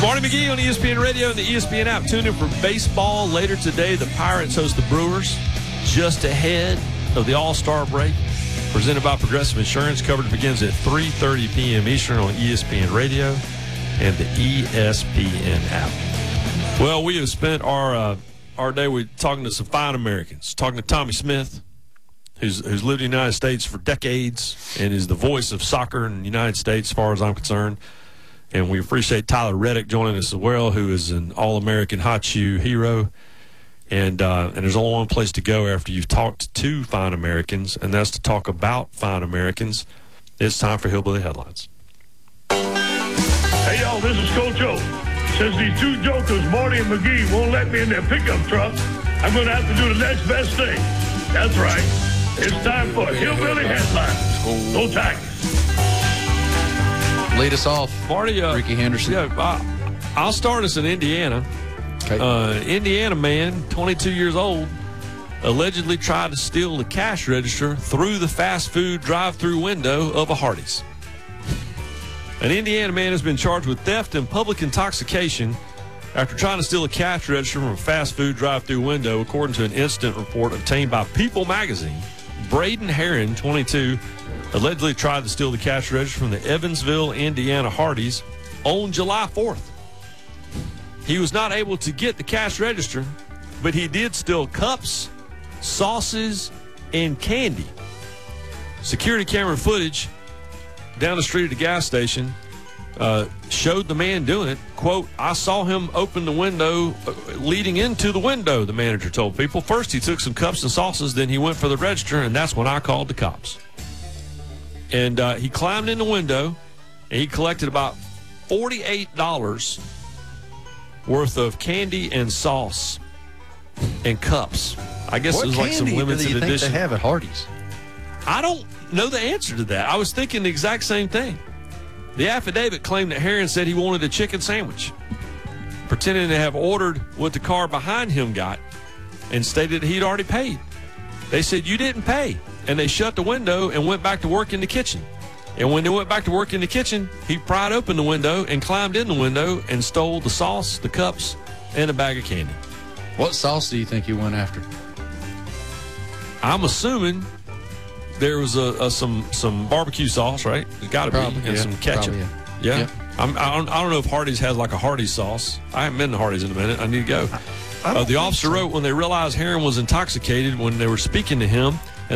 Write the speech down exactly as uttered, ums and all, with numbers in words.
Marty McGee on E S P N Radio and the E S P N app. Tune in for baseball later today. The Pirates host the Brewers just ahead of the All-Star break. Presented by Progressive Insurance. Coverage begins at three thirty p.m. Eastern on E S P N Radio and the E S P N app. Well, we have spent our uh, our day with talking to some fine Americans. Talking to Tommy Smith, who's who's lived in the United States for decades and is the voice of soccer in the United States, as far as I'm concerned. And we appreciate Tyler Reddick joining us as well, who is an All-American hot shoe hero. And uh, and there's only one place to go after you've talked to fine Americans, and that's to talk about fine Americans. It's time for Hillbilly Headlines. Hey, y'all, this is Coach O. Since these two jokers, Marty and McGee, won't let me in their pickup truck, I'm going to have to do the next best thing. That's right. It's time for Hillbilly Headlines. Go Tigers. Lead us off, Marty. Uh, Ricky Henderson. Yeah, I, I'll start us in Indiana. Okay. Uh, Indiana man, twenty-two years old, allegedly tried to steal the cash register through the fast food drive-through window of a Hardee's. An Indiana man has been charged with theft and public intoxication after trying to steal a cash register from a fast food drive-through window, according to an incident report obtained by People magazine. Braden Herron, twenty-two, allegedly tried to steal the cash register from the Evansville, Indiana Hardee's on July fourth. He was not able to get the cash register, but he did steal cups, sauces, and candy. Security camera footage down the street at the gas station uh, showed the man doing it. Quote, I saw him open the window uh, leading into the window, the manager told People. First, he took some cups and sauces, then he went for the register, and that's when I called the cops. And uh, he climbed in the window, and he collected about forty-eight dollars worth of candy and sauce and cups. I guess What it was like some candy limited do you think edition. they have at Hardee's? I don't know the answer to that. I was thinking the exact same thing. The affidavit claimed that Herron said he wanted a chicken sandwich, pretending to have ordered what the car behind him got, and stated that he'd already paid. They said, you didn't pay, and they shut the window and went back to work in the kitchen. And when they went back to work in the kitchen, he pried open the window and climbed in the window and stole the sauce, the cups, and a bag of candy. What sauce do you think he went after? I'm assuming there was a, a some some barbecue sauce, right? It's got to be, Probably, and yeah. some ketchup. Probably, yeah. yeah. Yeah. I'm, I don't I don't know if Hardee's has like a Hardee's sauce. I haven't been to Hardee's in a minute. I need to go. I Uh, don't the think officer so. wrote when they realized Herron was intoxicated when they were speaking to him,